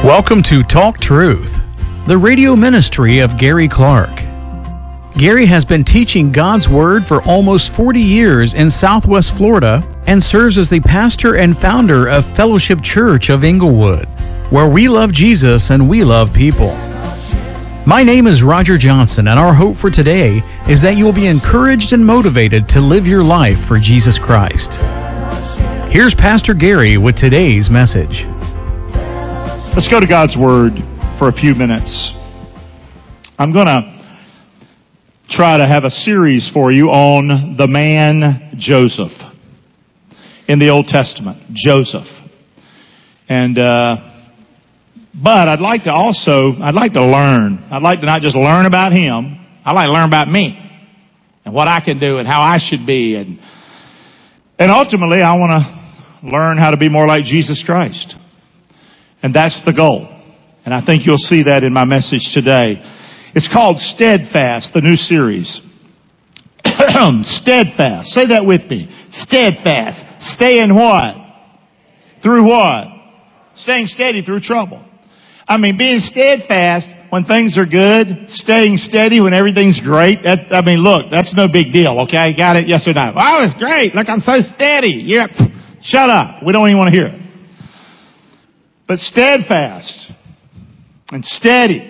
Welcome to Talk Truth, the radio ministry of Gary Clark. Gary has been teaching God's Word for almost 40 years in Southwest Florida and serves as the pastor and founder of Fellowship Church of Inglewood, where we love Jesus and we love people. My name is Roger Johnson, and our hope for today is that you will be encouraged and motivated to live your life for Jesus Christ. Here's Pastor Gary with today's message. Let's go to God's Word for a few minutes. I'm going to try to have a series for you on the man Joseph in the Old Testament. Joseph. And, but I'd like to learn. I'd like to not just learn about him. I'd like to learn about me and what I can do and how I should be. And ultimately, I want to learn how to be more like Jesus Christ. And that's the goal. And I think you'll see that in my message today. It's called Steadfast, the new series. Steadfast. Say that with me. Steadfast. Stay in what? Through what? Staying steady through trouble. I mean, being steadfast when things are good, staying steady when everything's great. Look, that's no big deal, okay? Got it? Yes or no? Oh, it's great. Look, I'm so steady. Yep. Shut up. We don't even want to hear it. But steadfast and steady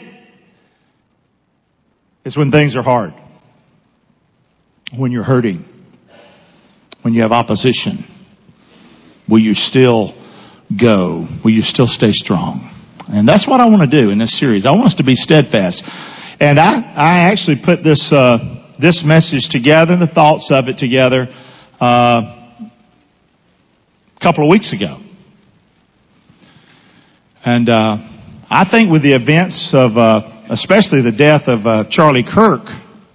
is when things are hard, when you're hurting, when you have opposition. Will you still go? Will you still stay strong? And that's what I want to do in this series. I want us to be steadfast. And I actually put this message together, the thoughts of it together, a couple of weeks ago. And I think with the events of, especially the death of Charlie Kirk,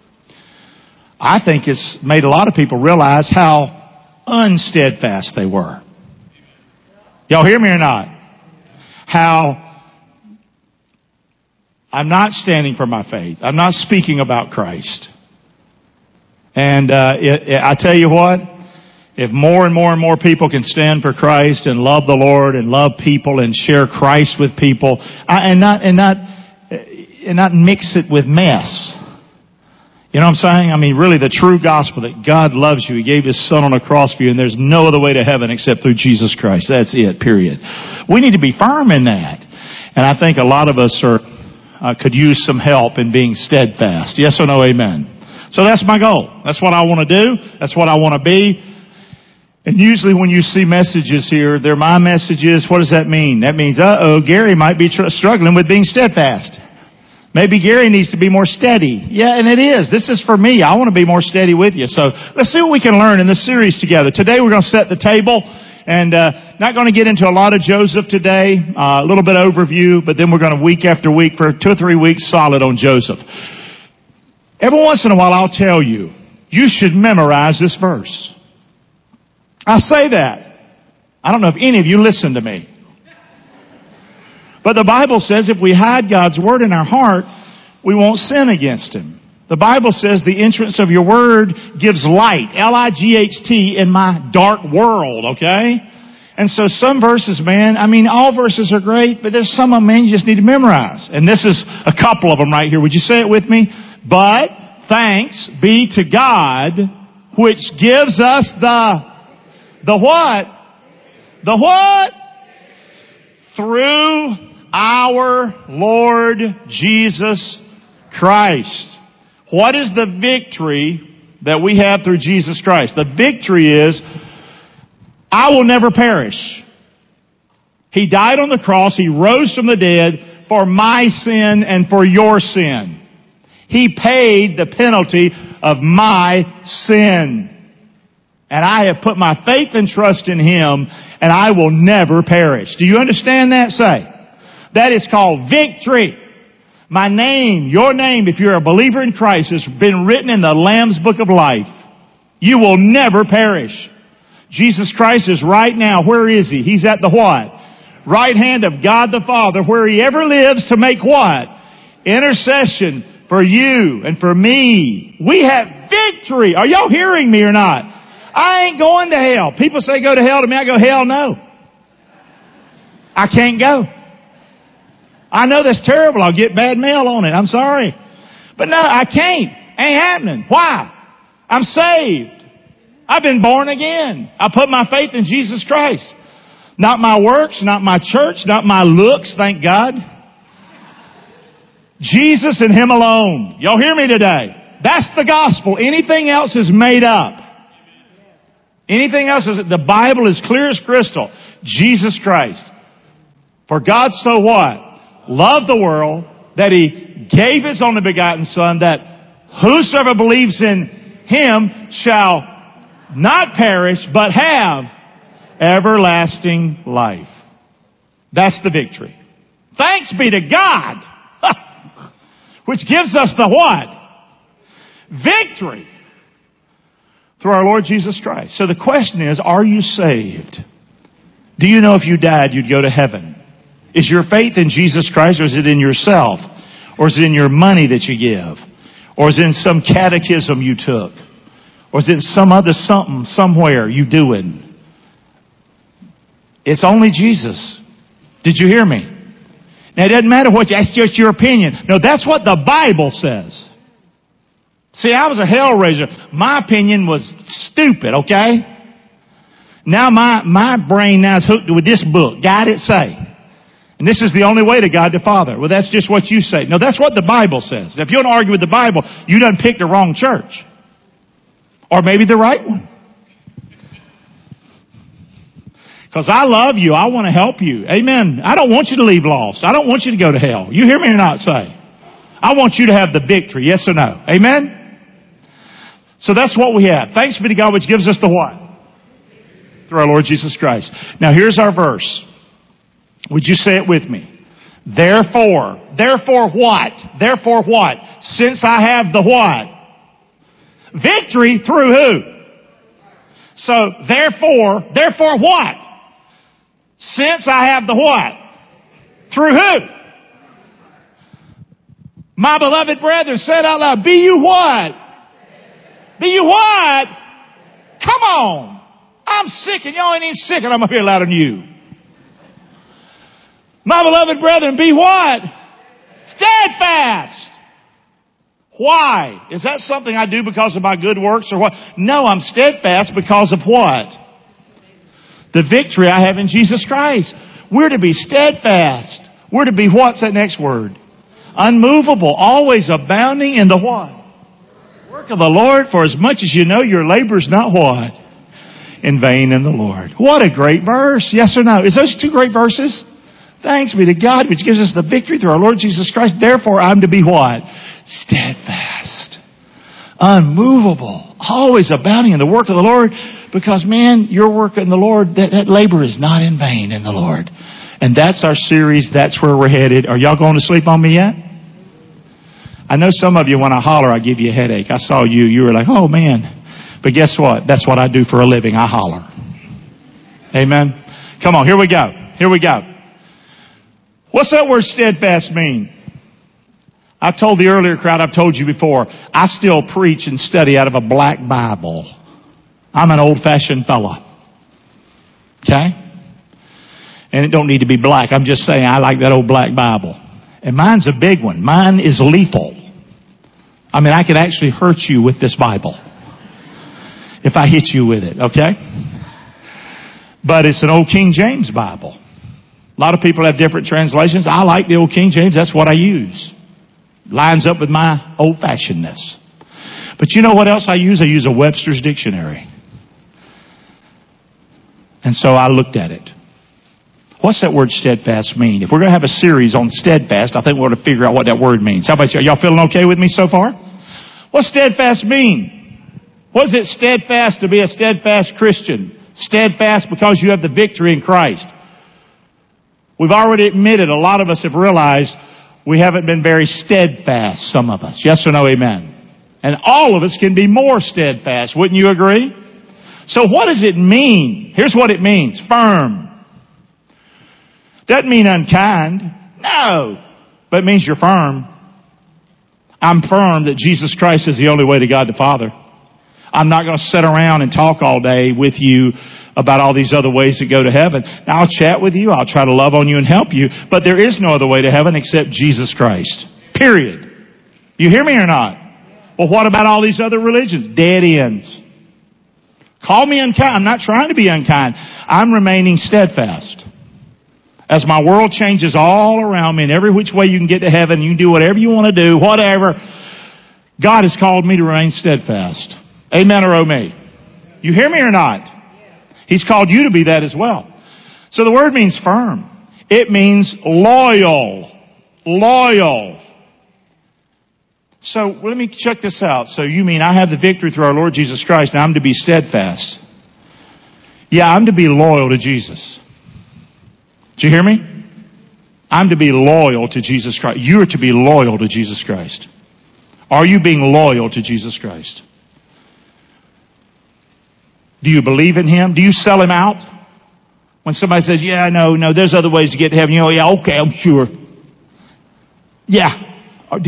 I think it's made a lot of people realize how unsteadfast they were. Y'all hear me or not? How I'm not standing for my faith. I'm not speaking about Christ. And I tell you what, if more and more and more people can stand for Christ and love the Lord and love people and share Christ with people, and not mix it with mess. You know what I'm saying? I mean, really the true gospel that God loves you. He gave His Son on a cross for you, and there's no other way to heaven except through Jesus Christ. That's it, period. We need to be firm in that. And I think a lot of us could use some help in being steadfast. Yes or no, amen. So that's my goal. That's what I want to do. That's what I want to be. And usually when you see messages here, they're my messages. What does that mean? That means, Gary might be struggling with being steadfast. Maybe Gary needs to be more steady. Yeah, and it is. This is for me. I want to be more steady with you. So let's see what we can learn in this series together. Today we're going to set the table. And not going to get into a lot of Joseph today. A little bit of overview. But then we're going to week after week for 2 or 3 weeks solid on Joseph. Every once in a while I'll tell you, you should memorize this verse. I say that. I don't know if any of you listen to me. But the Bible says if we hide God's Word in our heart, we won't sin against Him. The Bible says the entrance of your Word gives light, L-I-G-H-T, in my dark world, okay? And so some verses, man, I mean, all verses are great, but there's some of them, man, you just need to memorize. And this is a couple of them right here. Would you say it with me? But thanks be to God, which gives us the what? The what? Through our Lord Jesus Christ. What is the victory that we have through Jesus Christ? The victory is, I will never perish. He died on the cross. He rose from the dead for my sin and for your sin. He paid the penalty of my sin. And I have put my faith and trust in Him, and I will never perish. Do you understand that? Say. That is called victory. My name, your name, if you're a believer in Christ, has been written in the Lamb's Book of Life. You will never perish. Jesus Christ is right now. Where is He? He's at the what? Right hand of God the Father, where He ever lives to make what? Intercession for you and for me. We have victory. Are y'all hearing me or not? I ain't going to hell. People say go to hell to me. I go, hell no. I can't go. I know that's terrible. I'll get bad mail on it. I'm sorry. But no, I can't. Ain't happening. Why? I'm saved. I've been born again. I put my faith in Jesus Christ. Not my works, not my church, not my looks, thank God. Jesus and Him alone. Y'all hear me today? That's the gospel. Anything else is made up. Anything else is, the Bible is clear as crystal. Jesus Christ. For God so what? Loved the world that He gave His only begotten Son, that whosoever believes in Him shall not perish but have everlasting life. That's the victory. Thanks be to God. Which gives us the what? Victory. Through our Lord Jesus Christ. So the question is, are you saved? Do you know if you died, you'd go to heaven? Is your faith in Jesus Christ, or is it in yourself? Or is it in your money that you give? Or is it in some catechism you took? Or is it in some other something, somewhere you doing? It's only Jesus. Did you hear me? Now it doesn't matter what, that's just your opinion. No, that's what the Bible says. See, I was a hell raiser. My opinion was stupid, okay? Now my brain now is hooked with this book. God it say. And this is the only way to God the Father. Well, that's just what you say. No, that's what the Bible says. If you don't argue with the Bible, you done picked the wrong church. Or maybe the right one. Because I love you. I want to help you. Amen. I don't want you to leave lost. I don't want you to go to hell. You hear me or not say? I want you to have the victory. Yes or no? Amen? So that's what we have. Thanks be to God which gives us the what? Through our Lord Jesus Christ. Now here's our verse. Would you say it with me? Therefore what? Therefore what? Since I have the what? Victory through who? So therefore what? Since I have the what? Through who? My beloved brethren, said out loud, be you what? Be you what? Come on. I'm sick and y'all ain't even sick and I'm up here louder than you. My beloved brethren, be what? Steadfast. Why? Is that something I do because of my good works or what? No, I'm steadfast because of what? The victory I have in Jesus Christ. We're to be steadfast. We're to be, what's that next word? Unmovable, always abounding in the what? Work of the Lord, for as much as you know your labor's not what? In vain in the Lord. What a great verse. Yes or no? Is those two great verses? Thanks be to God, which gives us the victory through our Lord Jesus Christ. Therefore, I'm to be what? Steadfast. Unmovable. Always abounding in the work of the Lord. Because, man, your work in the Lord, that labor is not in vain in the Lord. And that's our series. That's where we're headed. Are y'all going to sleep on me yet? I know some of you, when I holler, I give you a headache. I saw you. You were like, oh, man. But guess what? That's what I do for a living. I holler. Amen. Come on. Here we go. Here we go. What's that word steadfast mean? I've told the earlier crowd, I've told you before, I still preach and study out of a black Bible. I'm an old-fashioned fella. Okay? And it don't need to be black. I'm just saying I like that old black Bible. And mine's a big one. Mine is lethal. I mean, I could actually hurt you with this Bible if I hit you with it, okay? But it's an old King James Bible. A lot of people have different translations. I like the old King James. That's what I use. Lines up with my old-fashionedness. But you know what else I use? I use a Webster's Dictionary. And so I looked at it. What's that word steadfast mean? If we're going to have a series on steadfast, I think we ought to figure out what that word means. How about you? Y'all feeling okay with me so far? What's steadfast mean? What is it steadfast to be a steadfast Christian? Steadfast because you have the victory in Christ. We've already admitted, a lot of us have realized we haven't been very steadfast, some of us. Yes or no, amen? And all of us can be more steadfast. Wouldn't you agree? So what does it mean? Here's what it means. Firm. Doesn't mean unkind. No. But it means you're firm. I'm firm that Jesus Christ is the only way to God the Father. I'm not going to sit around and talk all day with you about all these other ways that go to heaven. Now, I'll chat with you. I'll try to love on you and help you. But there is no other way to heaven except Jesus Christ. Period. You hear me or not? Well, what about all these other religions? Dead ends. Call me unkind. I'm not trying to be unkind. I'm remaining steadfast. As my world changes all around me and every which way you can get to heaven, you can do whatever you want to do, whatever. God has called me to remain steadfast. Amen or oh me? You hear me or not? He's called you to be that as well. So the word means firm. It means loyal. Loyal. So let me check this out. So you mean I have the victory through our Lord Jesus Christ and I'm to be steadfast? Yeah, I'm to be loyal to Jesus. Did you hear me? I'm to be loyal to Jesus Christ. You're to be loyal to Jesus Christ. Are you being loyal to Jesus Christ? Do you believe in Him? Do you sell Him out? When somebody says, yeah, no, there's other ways to get to heaven. You know, yeah, okay, I'm sure. Yeah. Or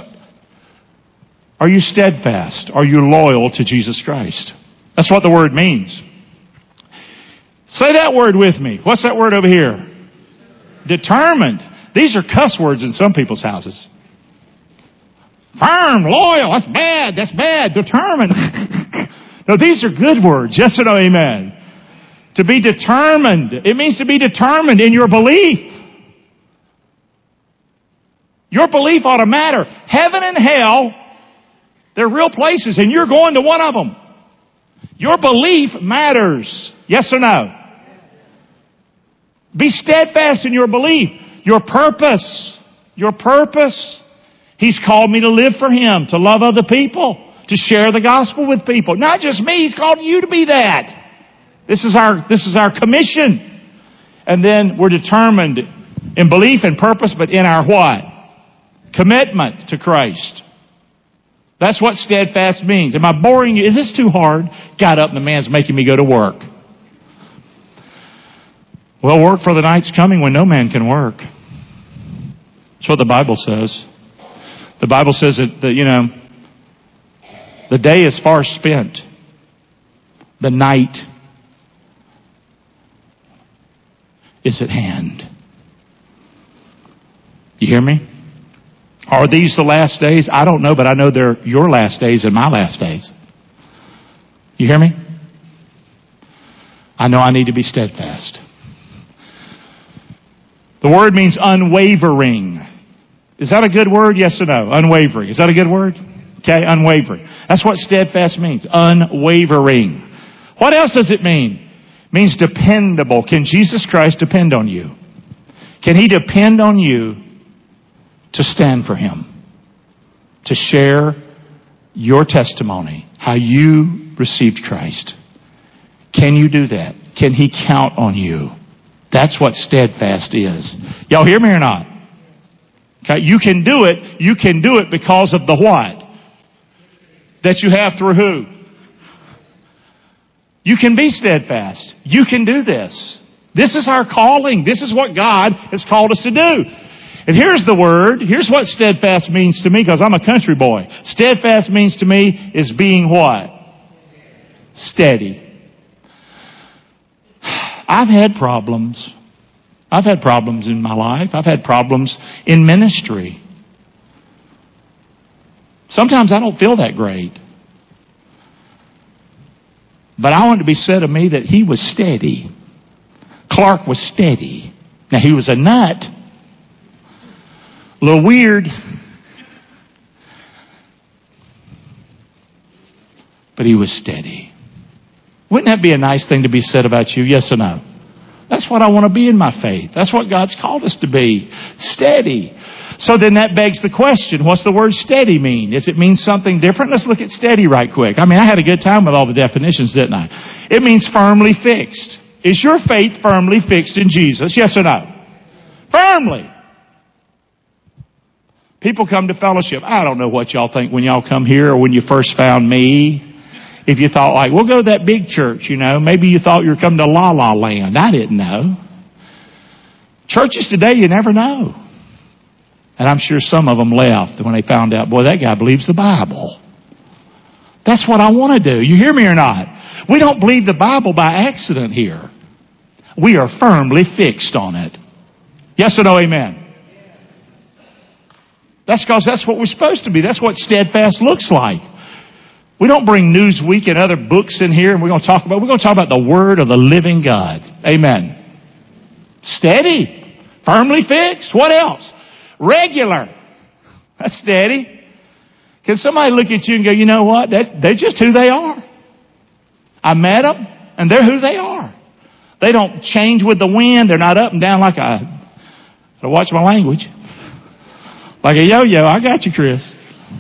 are you steadfast? Are you loyal to Jesus Christ? That's what the word means. Say that word with me. What's that word over here? Determined. These are cuss words in some people's houses. Firm, loyal, that's bad, that's bad. Determined. No, these are good words. Yes or no, amen. To be determined. It means to be determined in your belief. Your belief ought to matter. Heaven and hell, they're real places and you're going to one of them. Your belief matters. Yes or no? Be steadfast in your belief. Your purpose. Your purpose. He's called me to live for Him, to love other people, to share the gospel with people. Not just me, He's called you to be that. This is our commission. And then we're determined in belief and purpose, but in our what? Commitment to Christ. That's what steadfast means. Am I boring you? Is this too hard? Got up and the man's making me go to work. Well, work for the night's coming when no man can work. That's what the Bible says. The Bible says that the day is far spent. The night is at hand. You hear me? Are these the last days? I don't know, but I know they're your last days and my last days. You hear me? I know I need to be steadfast. The word means unwavering. Is that a good word? Yes or no? Unwavering. Is that a good word? Okay, unwavering. That's what steadfast means. Unwavering. What else does it mean? It means dependable. Can Jesus Christ depend on you? Can He depend on you to stand for Him? To share your testimony, how you received Christ. Can you do that? Can He count on you? That's what steadfast is. Y'all hear me or not? Okay, you can do it. You can do it because of the what? That you have through who? You can be steadfast. You can do this. This is our calling. This is what God has called us to do. And here's the word. Here's what steadfast means to me, because I'm a country boy. Steadfast means to me is being what? Steady. I've had problems. I've had problems in my life. I've had problems in ministry. Sometimes I don't feel that great. But I want it to be said of me that he was steady. Clark was steady. Now he was a nut. A little weird. But he was steady. Wouldn't that be a nice thing to be said about you? Yes or no? That's what I want to be in my faith. That's what God's called us to be. Steady. So then that begs the question, what's the word steady mean? Does it mean something different? Let's look at steady right quick. I mean, I had a good time with all the definitions, didn't I? It means firmly fixed. Is your faith firmly fixed in Jesus? Yes or no? Firmly. People come to fellowship. I don't know what y'all think when y'all come here or when you first found me. If you thought like, we'll go to that big church, you know. Maybe you thought you were coming to La La Land. I didn't know. Churches today, you never know. And I'm sure some of them left when they found out, boy, that guy believes the Bible. That's what I want to do. You hear me or not? We don't believe the Bible by accident here. We are firmly fixed on it. Yes or no, amen? That's because that's what we're supposed to be. That's what steadfast looks like. We don't bring Newsweek and other books in here and we're going to talk about the Word of the living God. Amen. Steady. Firmly fixed. What else? Regular. That's steady. Can somebody look at you and go, you know what? They're just who they are. I met them and they're who they are. They don't change with the wind. They're not up and down like I watch my language. Like a yo-yo. I got you, Chris.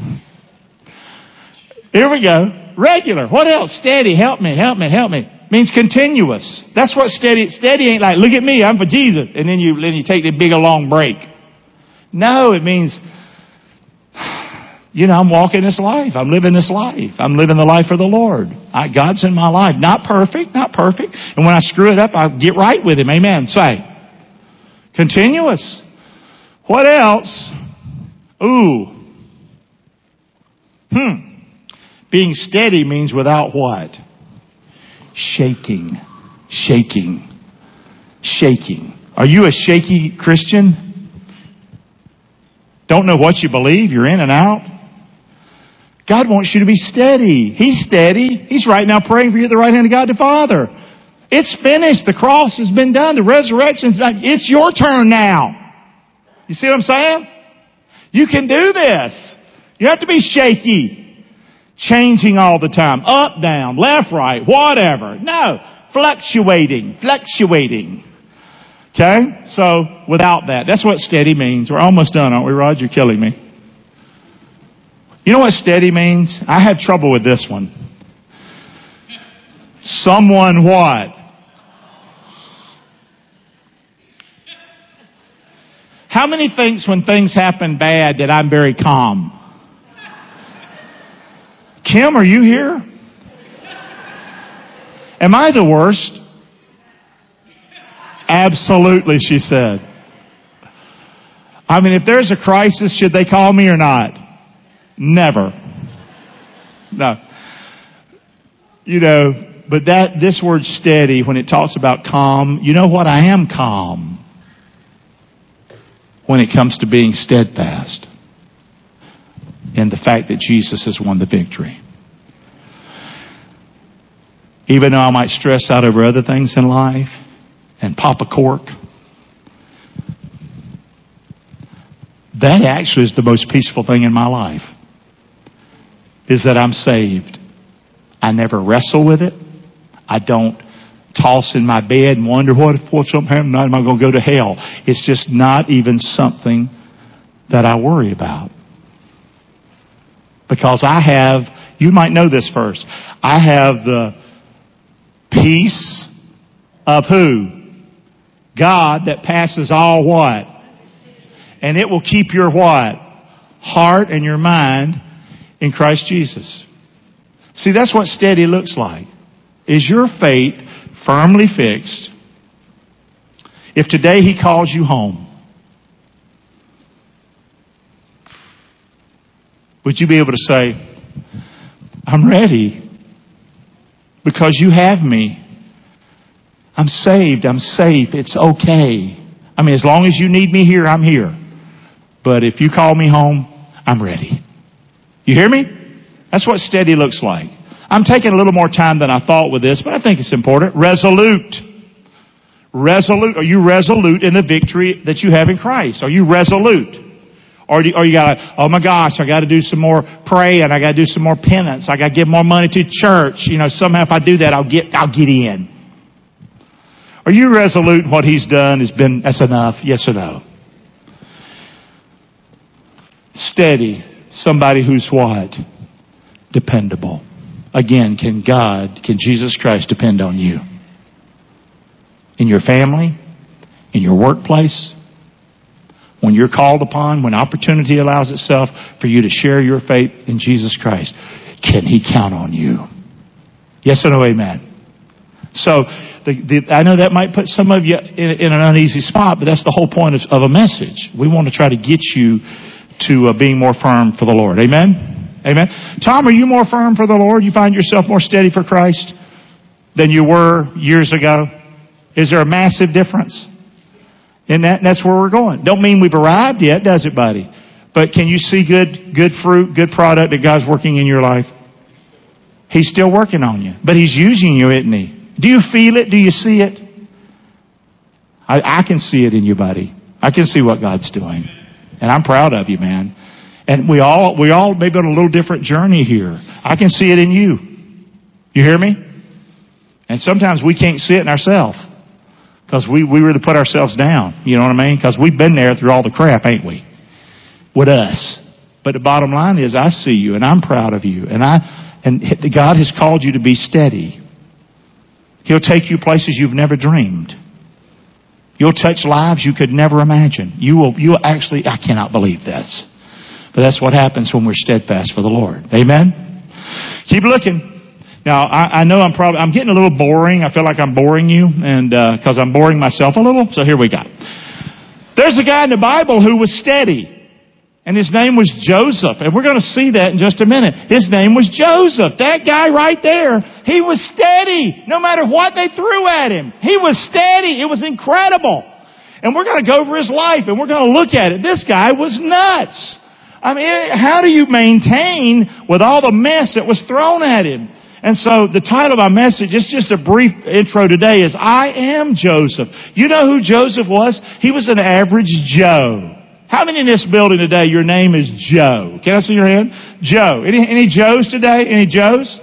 Here we go. Regular. What else? Steady. Help me. Means continuous. That's what steady ain't like, look at me, I'm for Jesus. And then you take the big long break. No, it means, I'm walking this life. I'm living this life. I'm living the life of the Lord. God's in my life. Not perfect. And when I screw it up, I get right with Him. Amen. Say. Continuous. What else? Being steady means without what? Shaking. Are you a shaky Christian? Don't know what you believe? You're in and out? God wants you to be steady. He's steady. He's right now praying for you at the right hand of God the Father. It's finished. The cross has been done. The resurrection's done. It's your turn now. You see what I'm saying? You can do this. You have to be shaky. Changing all the time. Up, down, left, right, whatever. No. Fluctuating. Okay? So, without that. That's what steady means. We're almost done, aren't we, Rod? You're killing me. You know what steady means? I have trouble with this one. Someone what? How many thinks when things happen bad that I'm very calm? Kim, are you here? Am I the worst? Absolutely, she said. I mean, if there's a crisis, should they call me or not? Never. No. But this word steady, when it talks about calm, you know what? I am calm when it comes to being steadfast in the fact that Jesus has won the victory. Even though I might stress out over other things in life and pop a cork, that actually is the most peaceful thing in my life, is that I'm saved. I never wrestle with it. I don't toss in my bed and wonder what if something happens tonight, am I going to go to hell? It's just not even something that I worry about. Because I have, you might know this first, I have the peace of who? God, that passes all what? And it will keep your what? Heart and your mind in Christ Jesus. See, that's what steady looks like. Is your faith firmly fixed? If today He calls you home, would you be able to say, I'm ready because you have me. I'm saved. I'm safe. It's okay. I mean, as long as you need me here, I'm here. But if you call me home, I'm ready. You hear me? That's what steady looks like. I'm taking a little more time than I thought with this, but I think it's important. Resolute. Resolute. Are you resolute in the victory that you have in Christ? Are you resolute? Or you got to, oh my gosh, I got to do some more praying. I got to do some more penance. I got to give more money to church. Somehow if I do that, I'll get in. Are you resolute in what He's done that's enough? Yes or no? Steady. Somebody who's what? Dependable. Again, can Jesus Christ depend on you? In your family? In your workplace? When you're called upon, when opportunity allows itself for you to share your faith in Jesus Christ, can He count on you? Yes or no, amen? So, I know that might put some of you in an uneasy spot, but that's the whole point of a message. We want to try to get you to being more firm for the Lord. Amen? Amen? Tom, are you more firm for the Lord? You find yourself more steady for Christ? than you were years ago? Is there a massive difference? And that's where we're going. Don't mean we've arrived yet, does it, buddy? But can you see good fruit, good product that God's working in your life? He's still working on you. But He's using you, isn't He? Do you feel it? Do you see it? I can see it in you, buddy. I can see what God's doing. And I'm proud of you, man. And we all maybe on a little different journey here. I can see it in you. You hear me? And sometimes we can't see it in ourselves. Because we really put ourselves down. You know what I mean? Because we've been there through all the crap, ain't we? With us. But the bottom line is, I see you and I'm proud of you. And God has called you to be steady. He'll take you places you've never dreamed. You'll touch lives you could never imagine. You'll actually, I cannot believe this. But that's what happens when we're steadfast for the Lord. Amen? Keep looking. Now, I know I'm getting a little boring. I feel like I'm boring you, and because I'm boring myself a little. So here we go. There's a guy in the Bible who was steady. And his name was Joseph. And we're going to see that in just a minute. His name was Joseph. That guy right there, he was steady. No matter what they threw at him. He was steady. It was incredible. And we're going to go over his life and we're going to look at it. This guy was nuts. I mean, how do you maintain with all the mess that was thrown at him? And so the title of my message, it's just a brief intro today, is I Am Joseph. You know who Joseph was? He was an average Joe. How many in this building today, your name is Joe? Can I see your hand? Joe. Any Joes today? Any Joes?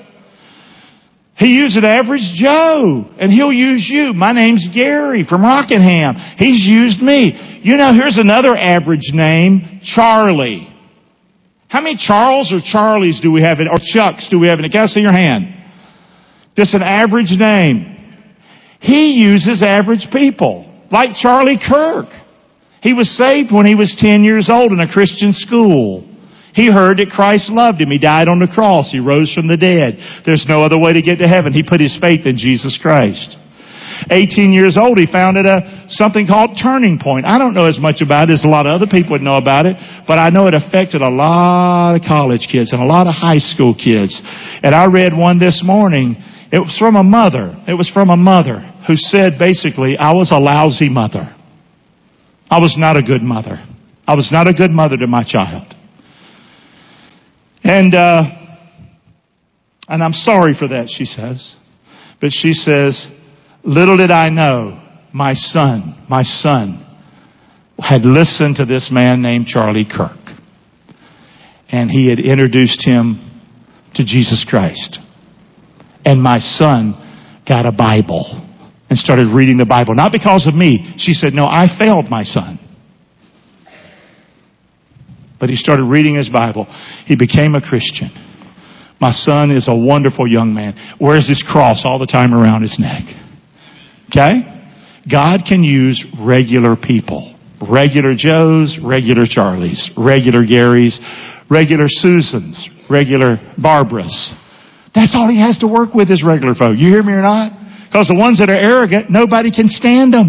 He used an average Joe. And He'll use you. My name's Gary from Rockingham. He's used me. You know, here's another average name, Charlie. How many Charles or Charlies do we have or Chucks do we have in it? Can I see your hand? Just an average name. He uses average people. Like Charlie Kirk. He was saved when he was 10 years old in a Christian school. He heard that Christ loved him. He died on the cross. He rose from the dead. There's no other way to get to heaven. He put his faith in Jesus Christ. 18 years old, he founded something called Turning Point. I don't know as much about it as a lot of other people would know about it, but I know it affected a lot of college kids and a lot of high school kids. And I read one this morning. It was from a mother. It was from a mother who said basically, I was a lousy mother. I was not a good mother. I was not a good mother to my child. And I'm sorry for that, she says. But she says, little did I know, my son had listened to this man named Charlie Kirk. And he had introduced him to Jesus Christ. And my son got a Bible and started reading the Bible. Not because of me. She said, no, I failed my son. But he started reading his Bible. He became a Christian. My son is a wonderful young man. Wears his cross all the time around his neck. Okay? God can use regular people. Regular Joes, regular Charlies, regular Garys, regular Susans, regular Barbaras. That's all He has to work with is regular folk. You hear me or not? Because the ones that are arrogant, nobody can stand them.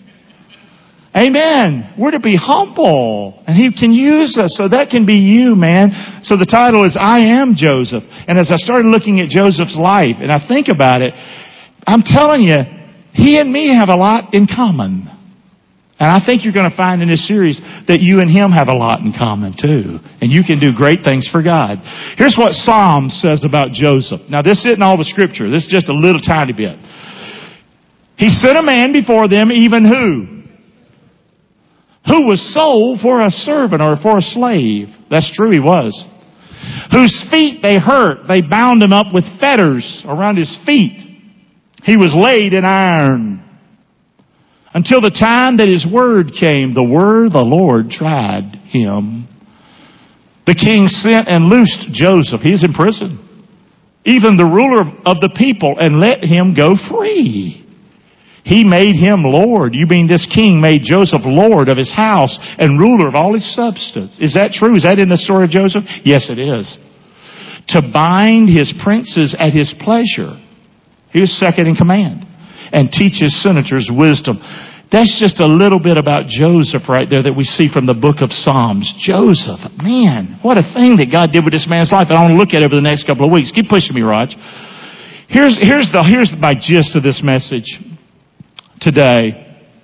Amen. We're to be humble. And He can use us. So that can be you, man. So the title is I Am Joseph. And as I started looking at Joseph's life, and I think about it, I'm telling you, he and me have a lot in common. And I think you're going to find in this series that you and him have a lot in common too. And you can do great things for God. Here's what Psalms says about Joseph. Now this isn't all the scripture. This is just a little tiny bit. He sent a man before them, even who? Who was sold for a servant or for a slave. That's true, he was. Whose feet they hurt. They bound him up with fetters around his feet. He was laid in iron. Until the time that his word came, the word of the Lord tried him. The king sent and loosed Joseph. He's in prison. Even the ruler of the people, and let him go free. He made him Lord. You mean this king made Joseph Lord of his house and ruler of all his substance. Is that true? Is that in the story of Joseph? Yes, it is. To bind his princes at his pleasure. He was second in command. And teach his senators wisdom. That's just a little bit about Joseph right there that we see from the book of Psalms. Joseph, man, what a thing that God did with this man's life. And I want to look at it over the next couple of weeks. Keep pushing me, Raj. Here's my gist of this message today.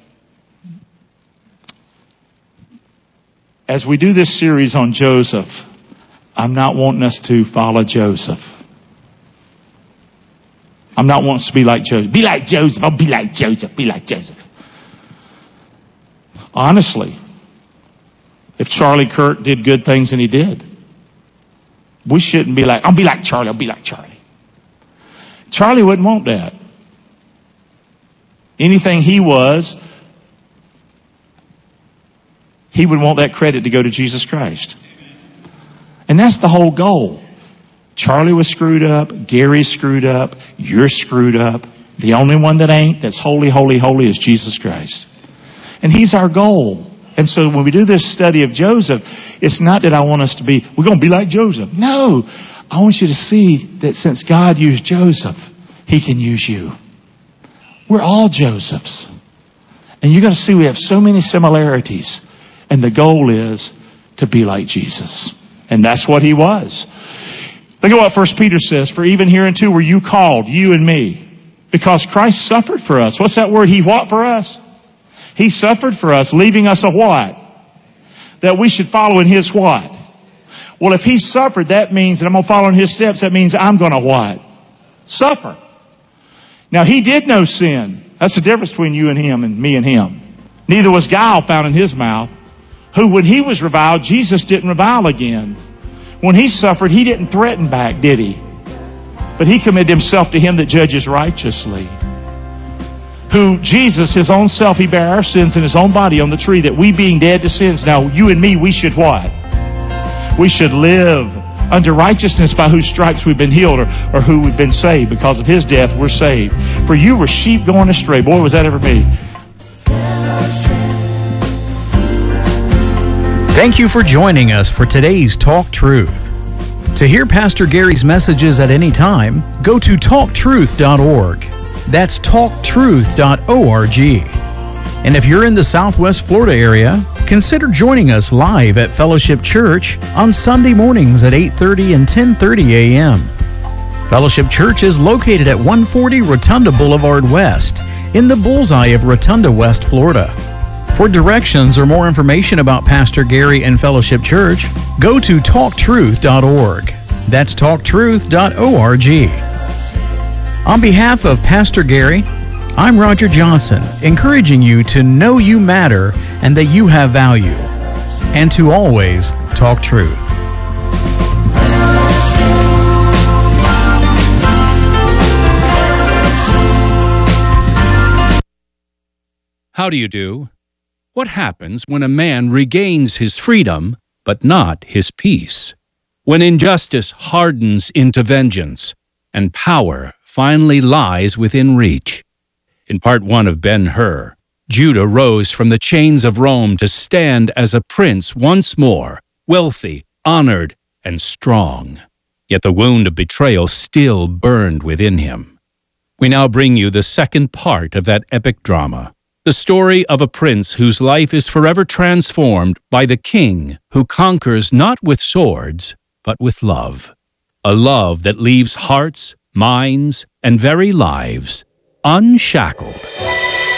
As we do this series on Joseph, I'm not wanting us to follow Joseph. I'm not wanting us to be like Joseph. Be like Joseph. I'll be like Joseph. Be like Joseph. Honestly, if Charlie Kirk did good things, and he did, we shouldn't be like, I'll be like Charlie. I'll be like Charlie. Charlie wouldn't want that. Anything he was, he would want that credit to go to Jesus Christ. And that's the whole goal. Charlie was screwed up. Gary's screwed up. You're screwed up. The only one that ain't, that's holy, holy, holy, is Jesus Christ. And He's our goal. And so when we do this study of Joseph, it's not that I want us to be, we're going to be like Joseph. No. I want you to see that since God used Joseph, He can use you. We're all Josephs. And you're going to see we have so many similarities. And the goal is to be like Jesus. And that's what He was. Look at what 1 Peter says. For even hereunto were you called, you and me, because Christ suffered for us. What's that word? He what for us? He suffered for us, leaving us a what? That we should follow in His what? Well, if He suffered, that means that I'm going to follow in His steps. That means I'm going to what? Suffer. Now, He did know sin. That's the difference between you and Him and me and Him. Neither was guile found in His mouth. Who, when He was reviled, Jesus didn't revile again. When He suffered, He didn't threaten back, did He? But He committed Himself to Him that judges righteously. Who, Jesus, His own self, He bare our sins in His own body on the tree, that we being dead to sins, now you and me, we should what? We should live under righteousness, by whose stripes we've been healed, or who we've been saved. Because of His death, we're saved. For you were sheep going astray. Boy, was that ever me. Thank you for joining us for today's Talk Truth. To hear Pastor Gary's messages at any time, go to talktruth.org. That's talktruth.org. And if you're in the Southwest Florida area, consider joining us live at Fellowship Church on Sunday mornings at 8:30 and 10:30 a.m. Fellowship Church is located at 140 Rotunda Boulevard West in the bullseye of Rotunda, West Florida. For directions or more information about Pastor Gary and Fellowship Church, go to talktruth.org. That's talktruth.org. On behalf of Pastor Gary, I'm Roger Johnson, encouraging you to know you matter and that you have value, and to always talk truth. How do you do? What happens when a man regains his freedom, but not his peace? When injustice hardens into vengeance, and power finally lies within reach. In part 1 of Ben-Hur, Judah rose from the chains of Rome to stand as a prince once more, wealthy, honored, and strong. Yet the wound of betrayal still burned within him. We now bring you the second part of that epic drama, the story of a prince whose life is forever transformed by the king who conquers not with swords, but with love. A love that leaves hearts, minds, and very lives unshackled.